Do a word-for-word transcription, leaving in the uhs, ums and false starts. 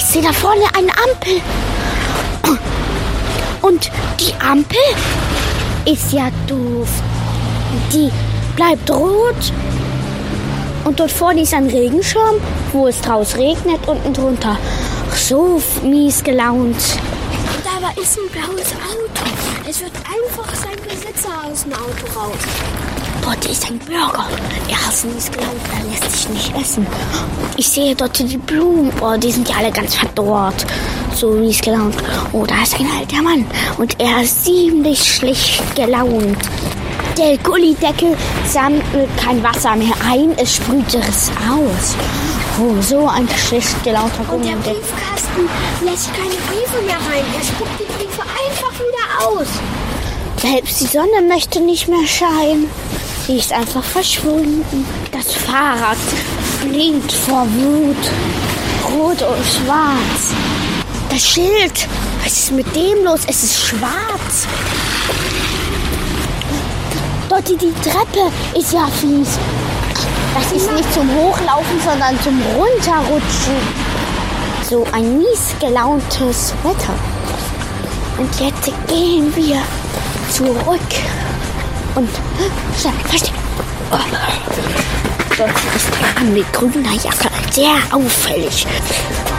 sehe da vorne eine Ampel. Und die Ampel ist ja doof. Die bleibt rot. Und dort vorne ist ein Regenschirm, wo es draus regnet, unten drunter. So mies gelaunt. Und da ist ein blaues Auto. Es wird einfach sein Besitzer aus dem Auto raus. Dort ist ein Burger. Er ist mies gelaunt, er lässt sich nicht essen. Und ich sehe dort die Blumen. Oh, die sind ja alle ganz verdorrt. So mies gelaunt. Oh, da ist ein alter Mann. Und er ist ziemlich schlecht gelaunt. Der Gullideckel sammelt kein Wasser mehr ein, es sprüht es aus. Oh, so ein schlecht gelaunter Gullideckel. Und der Briefkasten lässt keine Briefe mehr rein. Er spuckt die Briefe einfach wieder aus. Selbst die Sonne möchte nicht mehr scheinen. Sie ist einfach verschwunden. Das Fahrrad blinkt vor Wut. Rot und schwarz. Das Schild. Was ist mit dem los? Es ist schwarz. Dort die Treppe ist ja fies. Das ist nicht zum Hochlaufen, sondern zum Runterrutschen. So ein mies gelauntes Wetter. Und jetzt gehen wir zurück. Und versteck. Oh. Dort ist er mit grüner Jacke sehr auffällig.